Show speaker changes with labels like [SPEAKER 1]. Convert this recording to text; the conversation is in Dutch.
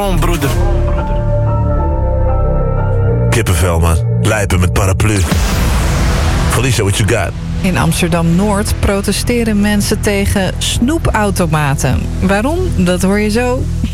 [SPEAKER 1] Waarom, broeder?
[SPEAKER 2] Kippenvel, man. Lijpen met paraplu. Felicia, what you got?
[SPEAKER 3] In Amsterdam-Noord protesteren mensen tegen snoepautomaten. Waarom? Dat hoor je zo.